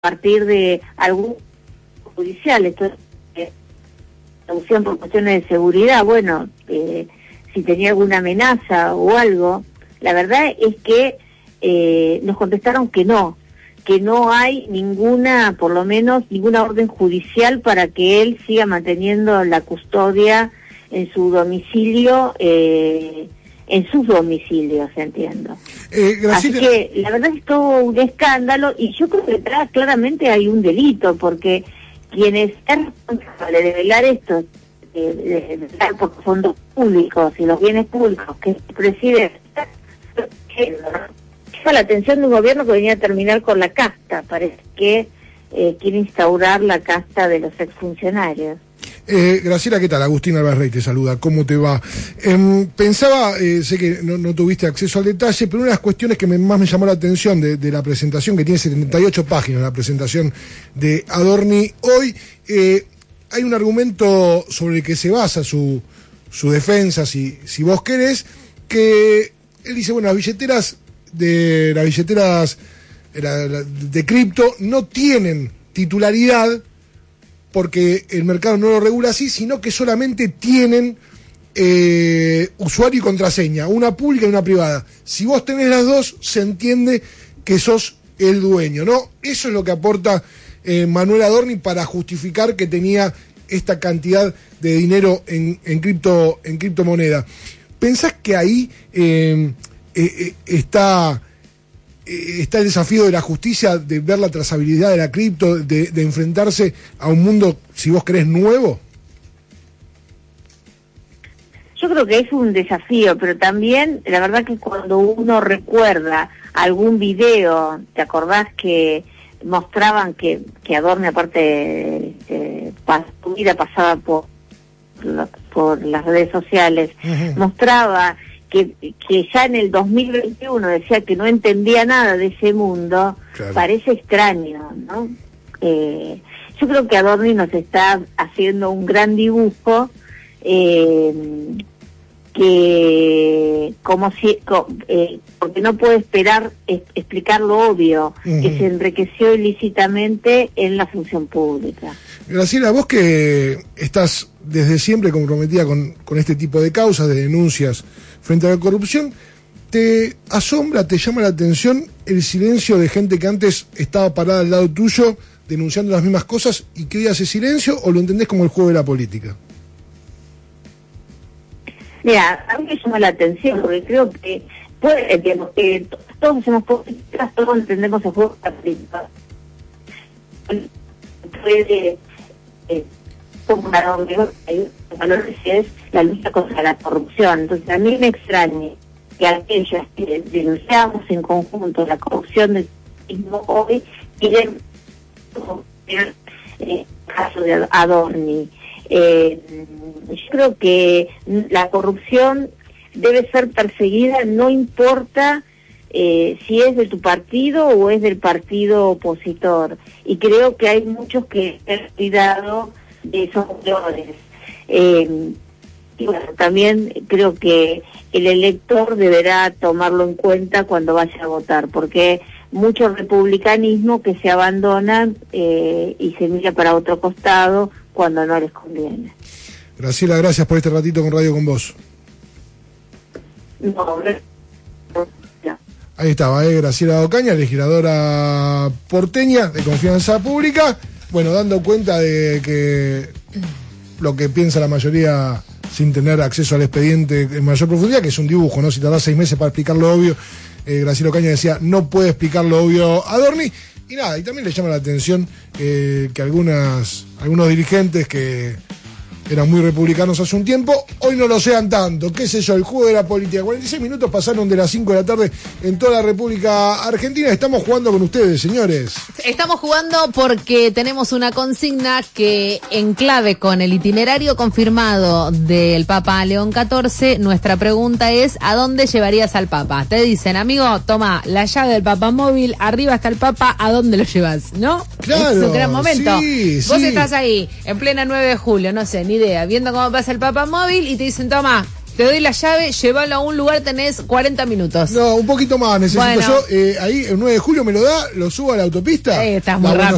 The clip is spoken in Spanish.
partir de algún judicial, esto es solución por cuestiones de seguridad, bueno, si tenía alguna amenaza o algo. La verdad es que nos contestaron que no hay ninguna, por lo menos ninguna orden judicial para que él siga manteniendo la custodia en su domicilio, en sus domicilios, entiendo. Así que la verdad es todo un escándalo, y yo creo que detrás claramente hay un delito, porque quienes es responsable de velar esto, de velar por fondos públicos y los bienes públicos, que es el presidente, llama la atención de un gobierno que venía a terminar con la casta. Parece que quiere instaurar la casta de los exfuncionarios. Graciela, ¿qué tal? Agustín Alvarrey te saluda, ¿cómo te va? Pensaba, sé que no tuviste acceso al detalle, pero una de las cuestiones que más me llamó la atención de la presentación, que tiene 78 páginas, la presentación de Adorni hoy, hay un argumento sobre el que se basa su defensa, si vos querés, que él dice, bueno, las billeteras de cripto no tienen titularidad porque el mercado no lo regula así, sino que solamente tienen usuario y contraseña, una pública y una privada. Si vos tenés las dos, se entiende que sos el dueño, ¿no? Eso es lo que aporta Manuel Adorni para justificar que tenía esta cantidad de dinero en criptomoneda. ¿Pensás que ahí está el desafío de la justicia de ver la trazabilidad de la cripto, de enfrentarse a un mundo, si vos querés, nuevo? Yo creo que es un desafío, pero también la verdad que cuando uno recuerda algún video, ¿te acordás que mostraban que Adorni, aparte su vida pasaba por las redes sociales, mostraba que ya en el 2021 decía que no entendía nada de ese mundo? Claro. Parece extraño, ¿no? Yo creo que Adorni nos está haciendo un gran dibujo, que porque no puede esperar explicar lo obvio, que se enriqueció ilícitamente en la función pública. Graciela, vos que estás desde siempre comprometida con este tipo de causas, de denuncias frente a la corrupción, ¿te asombra, te llama la atención el silencio de gente que antes estaba parada al lado tuyo denunciando las mismas cosas y que hoy hace silencio, o lo entendés como el juego de la política? Mira, a mí me llama la atención porque creo que todos hacemos políticas, todos entendemos el juego de la política. Puede como valores es la lucha contra la corrupción. Entonces a mí me extraña que aquellos que denunciamos en conjunto la corrupción del mismo hoy quieren el caso de Adorni. Yo creo que la corrupción debe ser perseguida, no importa si es de tu partido o es del partido opositor, y creo que hay muchos que han olvidado de esos valores. Y bueno, también creo que el elector deberá tomarlo en cuenta cuando vaya a votar, porque mucho republicanismo que se abandonan y se mira para otro costado cuando no les conviene. Graciela, gracias por este ratito con Radio con Vos. No. Ahí estaba, Graciela Ocaña, legisladora porteña de Confianza Pública, bueno, dando cuenta de que lo que piensa la mayoría sin tener acceso al expediente en mayor profundidad, que es un dibujo, ¿no? Si tardás 6 meses para explicar lo obvio, Graciela Ocaña decía, no puede explicar lo obvio Adorni, y nada, y también le llama la atención que algunos dirigentes que eran muy republicanos hace un tiempo, hoy no lo sean tanto, qué sé yo, el juego de la política. 46 minutos pasaron de las 5 de la tarde en toda la República Argentina. Estamos jugando con ustedes, señores. Estamos jugando porque tenemos una consigna que, en clave con el itinerario confirmado del Papa León XIV, nuestra pregunta es: ¿a dónde llevarías al Papa? Te dicen, amigo, toma la llave del papamóvil, arriba está el Papa, ¿a dónde lo llevas? ¿No? Claro, es un gran momento. Sí, Vos estás ahí, en plena 9 de julio, no sé, ni idea, viendo cómo pasa el papamóvil y te dicen, toma, te doy la llave, llévalo a un lugar, tenés 40 minutos. No, un poquito más necesito. Bueno. Yo, ahí el 9 de julio me lo da, lo subo a la autopista. Estás muy rápido.